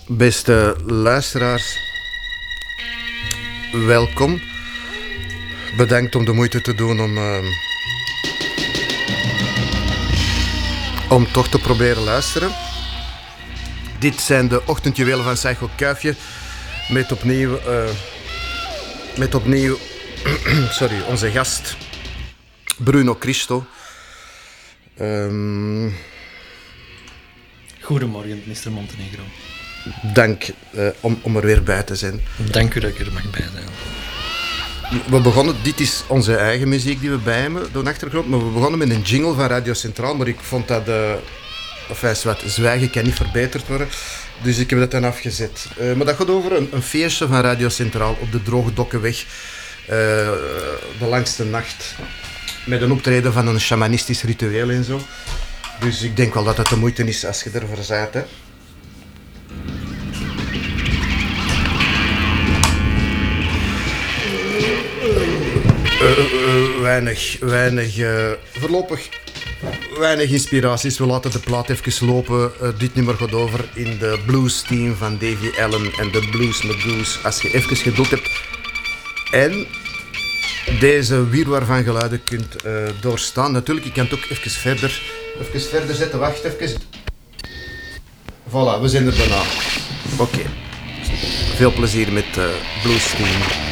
Beste luisteraars, welkom. Bedankt om de moeite te doen om toch te proberen luisteren. Dit zijn de ochtendjuwelen van Psycho Kuifje met opnieuw onze gast Bruno Cristo. Goedemorgen, Mr. Montenegro. Dank om er weer bij te zijn. Dank u dat ik er mag bij zijn. We begonnen, dit is onze eigen muziek die we bij hebben door de achtergrond, maar we begonnen met een jingle van Radio Centraal, maar ik vond dat, zwijgen kan niet verbeterd worden, dus ik heb dat dan afgezet. Maar dat gaat over een feestje van Radio Centraal op de Droge Dokkenweg, de langste nacht, met een optreden van een shamanistisch ritueel en zo. Dus ik denk wel dat het de moeite is als je ervoor bent, hè. Voorlopig weinig inspiraties. We laten de plaat even lopen. Dit nummer gaat over in de blues team van Davy Allen en de Blues Magoos. Als je even geduld hebt en deze wirwar van geluiden kunt doorstaan. Natuurlijk, ik kan het ook even verder zetten. Wacht even. Voilà, we zijn er bijna. Oké. Veel plezier met Blues team.